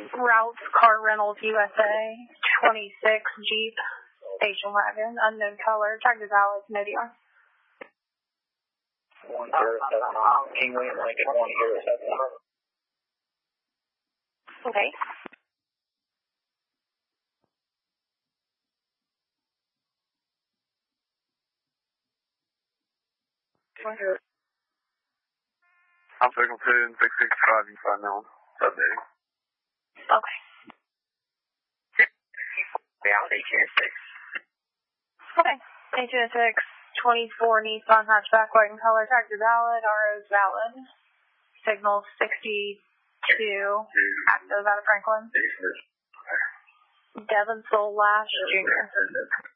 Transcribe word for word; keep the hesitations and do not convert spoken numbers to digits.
Routes Car Rentals U S A, twenty-six Jeep station wagon, unknown color, tractor valid, no D R. one zero seven, King William Lincoln one zero seven. Okay. I'm Signal two and six six five, you find that one. Updating. Okay. Down eight two six. Okay. eight two six, twenty-four Nissan hatchback, white and color, tractor valid, R O's valid. Signal sixty-two, active out of Franklin. Devin Soul Lash Junior